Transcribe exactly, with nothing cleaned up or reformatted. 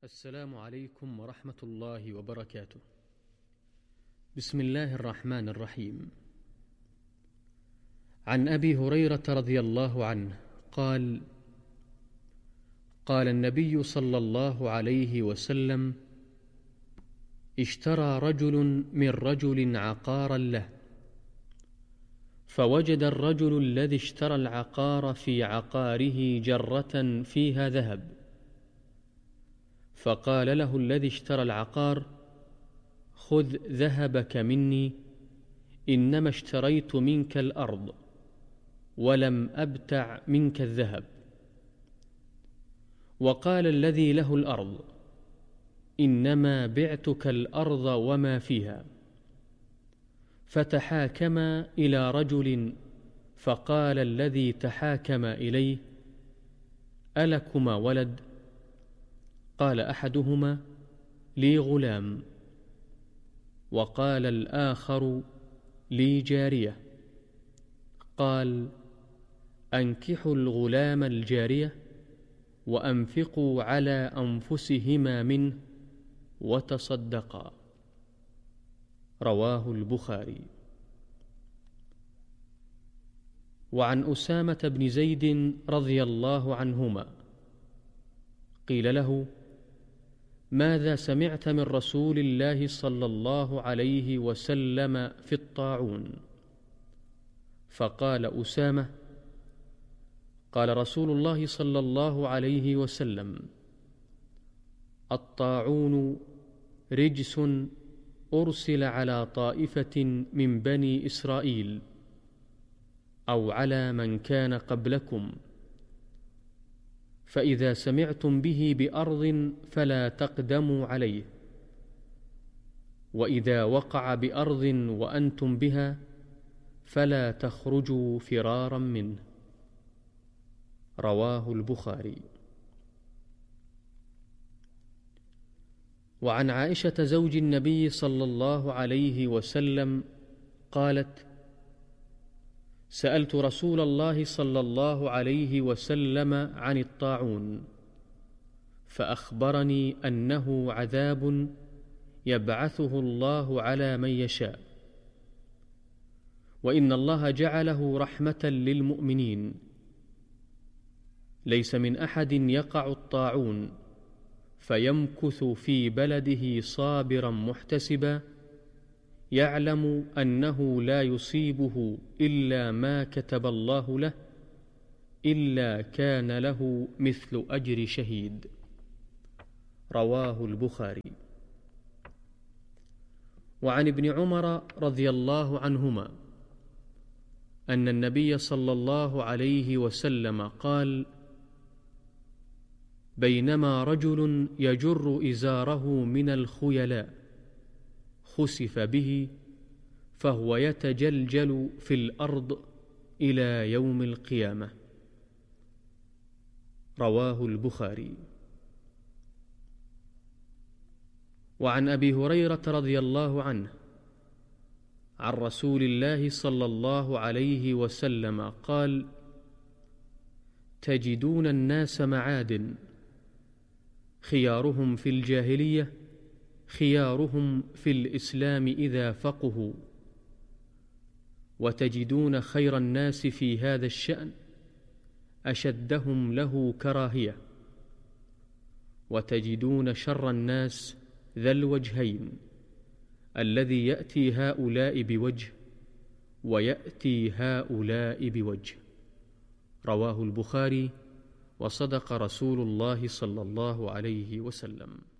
السلام عليكم ورحمة الله وبركاته. بسم الله الرحمن الرحيم. عن أبي هريرة رضي الله عنه قال: قال النبي صلى الله عليه وسلم: اشترى رجل من رجل عقارا له، فوجد الرجل الذي اشترى العقار في عقاره جرة فيها ذهب، فقال له الذي اشترى العقار: خذ ذهبك مني، إنما اشتريت منك الأرض ولم أبتع منك الذهب. وقال الذي له الأرض: إنما بعتك الأرض وما فيها. فتحاكما إلى رجل، فقال الذي تحاكم إليه: ألكما ولد؟ قال أحدهما: لي غلام. وقال الآخر: لي جارية. قال: أنكحوا الغلام الجارية وأنفقوا على أنفسهما منه وتصدقا. رواه البخاري. وعن أسامة بن زيد رضي الله عنهما قيل له: ماذا سمعت من رسول الله صلى الله عليه وسلم في الطاعون؟ فقال أسامة: قال رسول الله صلى الله عليه وسلم: الطاعون رجس أرسل على طائفة من بني إسرائيل أو على من كان قبلكم، فإذا سمعتم به بأرض فلا تقدموا عليه، وإذا وقع بأرض وأنتم بها فلا تخرجوا فرارا منه. رواه البخاري. وعن عائشة زوج النبي صلى الله عليه وسلم قالت: سألت رسول الله صلى الله عليه وسلم عن الطاعون، فأخبرني أنه عذاب يبعثه الله على من يشاء، وإن الله جعله رحمة للمؤمنين. ليس من أحد يقع الطاعون فيمكث في بلده صابرا محتسبا، يعلم أنه لا يصيبه إلا ما كتب الله له، إلا كان له مثل أجر شهيد. رواه البخاري. وعن ابن عمر رضي الله عنهما أن النبي صلى الله عليه وسلم قال: بينما رجل يجر إزاره من الخيلاء خسف به، فهو يتجلجل في الأرض إلى يوم القيامة. رواه البخاري. وعن أبي هريرة رضي الله عنه عن رسول الله صلى الله عليه وسلم قال: تجدون الناس معادن، خيارهم في الجاهلية خيارهم في الإسلام إذا فقهوا، وتجدون خير الناس في هذا الشأن أشدهم له كراهية، وتجدون شر الناس ذا الوجهين، الذي يأتي هؤلاء بوجه ويأتي هؤلاء بوجه. رواه البخاري. وصدق رسول الله صلى الله عليه وسلم.